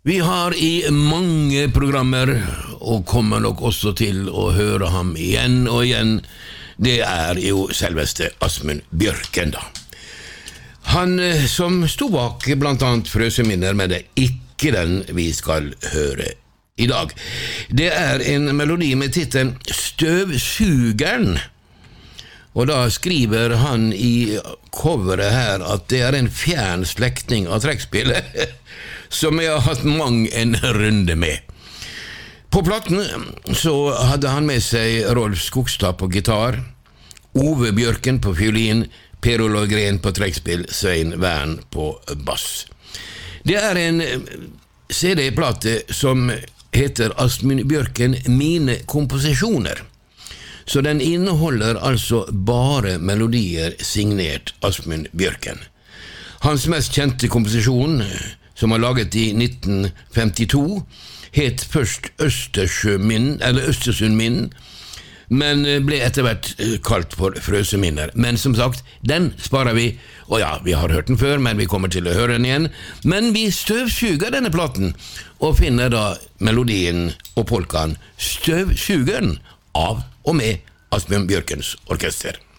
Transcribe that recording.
Vi har i mange programmer, og kommer nok også til å høre ham igjen og igjen, det er jo selveste Asmund Bjørken da. Han som sto bak blant annet Frøseminner, men det er ikke den vi skal høre i dag. Det er en melodi med titelen Støvsugeren, og da skriver han i coveret her at det er en fjern slektning av trekkspillet, som jeg har hatt mang en runde med. På platten så hadde han med seg Rolf Skogstad på gitar, Ove Bjørken på fiolin, Per Olof Gren på trekkspill, Svein Vern på bass. Det er en CD-plate som heter Asmund Bjørken Mine komposisjoner. Så den inneholder altså bare melodier signert Asmund Bjørken. Hans mest kjente komposisjon, som var laget i 1952, het først Østersund Min, men ble etter hvert kalt for Frøseminner. Men som sagt, den sparer vi, og ja, vi har hørt den før, men vi kommer til å høre den igjen. Men vi støvsuger denne platen, og finner da melodien og polkaen Støvsugeren av og med Asmund Bjørkens orkester.